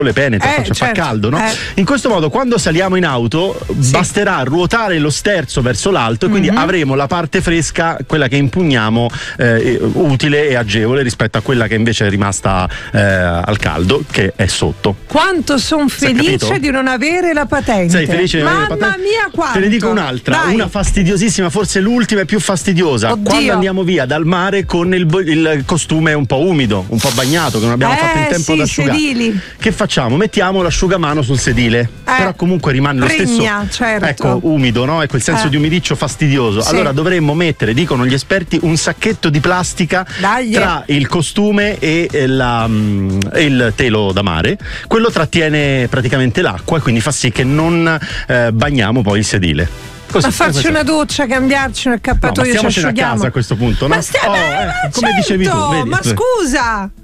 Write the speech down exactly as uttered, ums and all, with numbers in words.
le penetra, eh, cioè certo. fa caldo, no? Eh. In questo modo, quando saliamo in auto, Sì. basterà ruotare lo sterzo verso l'alto e quindi Mm-hmm. avremo la parte fresca, quella che impugniamo, eh, utile e agevole rispetto a quella che invece è rimasta eh, al caldo, che è sotto. Quanto sono felice capito? di non avere la patente. Sei felice di non avere la Mamma patente? mia, quanto. Te ne dico un'altra, Dai. una fastidiosissima, forse l'ultima e più fastidiosa. Oddio. Quando andiamo via dal mare con il, il costume un po' umido, un po' bagnato, che non abbiamo Eh, fatto in tempo sì, ad asciugare. sedili. Che facciamo? Mettiamo l'asciugamano sul sedile, Eh, però comunque rimane lo pregna, stesso, certo. ecco, umido, no? È quel senso Eh. di umidiccio fastidioso. Sì. Allora dovremmo mettere, dicono gli esperti, un sacchetto di plastica Dai. tra il costume e, e la, mm, e il telo da mare. Quello trattiene praticamente l'acqua e quindi fa sì che non eh, bagniamo poi il sedile. Così, Ma farci questo- una doccia, cambiarci un No, ma accappatoio, ci stiamocene a asciughiamo. casa a questo punto, no? Ma stia- Oh, beh, eh, ma come certo, dicevi tu, vedi? ma scusa,